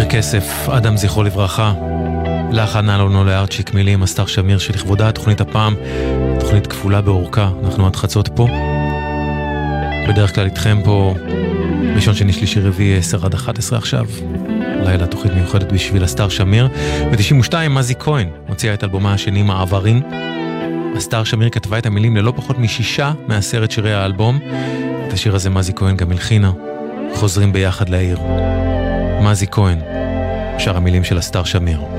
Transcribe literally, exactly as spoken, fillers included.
כסף, אדם זכרו לברכה. לחן אלונו לארצ'יק, מילים אסתר שמיר, שלכבודה תוכנית הפעם, תוכנית כפולה באורכה. אנחנו עד חצות פה, בדרך כלל איתכם פה ראשון, שני, שלישי, רביעי, עשר עד אחת עשרה. עכשיו לילה תוכנית מיוחדת בשביל אסתר שמיר. ב-תשעים ושתיים מזי כהן מוציאה את אלבומה השני מעברים. אסתר שמיר כתבה את המילים ללא פחות משישה מעשרת שירי האלבום. את השיר הזה מזי כהן גם הלחינה. חוזרים ביחד לעיר. מזי כהן, שר המילים של אסתר שמיר.